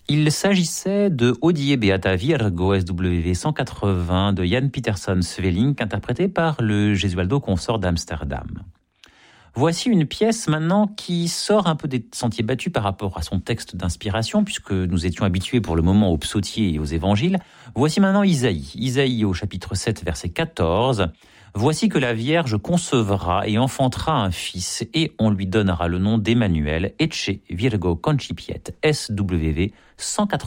Il s'agissait de Hodie Beata Virgo SW 180 de Jan Pieterszoon Svelink, interprété par le Gesualdo Consort d'Amsterdam. Voici une pièce maintenant qui sort un peu des sentiers battus par rapport à son texte d'inspiration, puisque nous étions habitués pour le moment aux psautiers et aux évangiles. Voici maintenant Isaïe au chapitre 7, verset 14. « Voici que la Vierge concevra et enfantera un fils, et on lui donnera le nom d'Emmanuel, Ecce Virgo Concipiet, SW 181. »